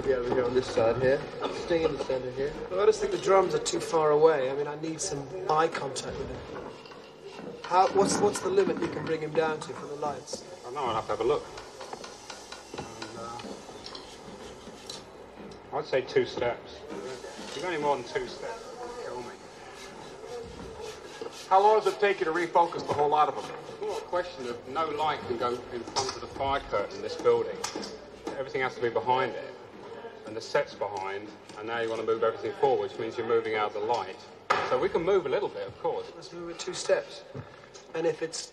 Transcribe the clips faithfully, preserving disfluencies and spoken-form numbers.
Maybe over here on this side here. Staying in the centre here. Well, I just think the drums are too far away. I mean, I need some eye contact with him. How, what's, what's the limit you can bring him down to for the lights? I don't know, I'll have to have a look. And, uh, I'd say two steps. If you've got any more than two steps, kill me. How long does it take you to refocus the whole lot of them? It's more a question of no light can go in front of the fire curtain in this building. Everything has to be behind it. And the set's behind, and now you want to move everything forward, which means you're moving out the light. So we can move a little bit, of course. Let's move it two steps. And if it's...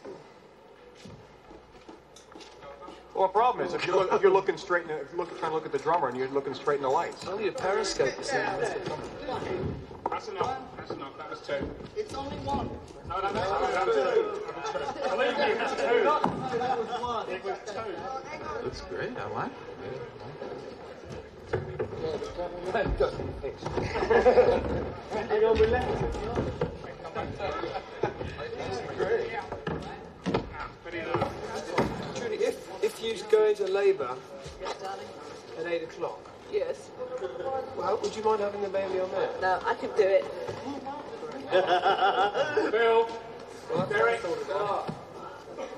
Well, the problem is, if you're, look, if you're looking straight, in, if you're looking, trying to look at the drummer and you're looking straight in the lights. I need a periscope or something. That's the problem. That's enough. That's enough. That was two. It's only one. No, no, no, no, that was two. Believe me, that's two. That was one. It was two. Looks great. I like it. Hang on, relax. Great. Judy, if, if you go into labour at eight o'clock, Yes. well, would you mind having the baby on there? No, I can do it. Bill. Well, that's what I thought about.